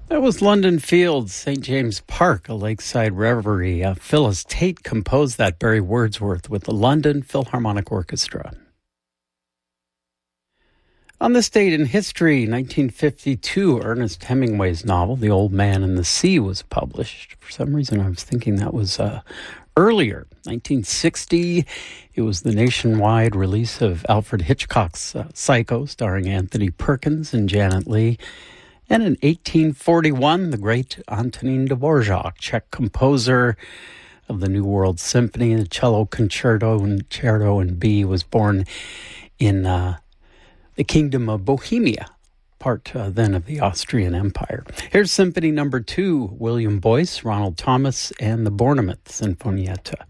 That was London Fields, St. James Park, a lakeside reverie. Phyllis Tate composed that, Barry Wordsworth, with the London Philharmonic Orchestra. On this date in history, 1952, Ernest Hemingway's novel, The Old Man and the Sea, was published. For some reason, I was thinking that was earlier. 1960, it was the nationwide release of Alfred Hitchcock's Psycho, starring Anthony Perkins and Janet Leigh. And in 1841, the great Antonin Dvorak, Czech composer of the New World Symphony, the cello concerto in B, was born in the Kingdom of Bohemia, part then of the Austrian Empire. Here's Symphony No. 2, William Boyce, Ronald Thomas, and the Bournemouth Sinfonietta.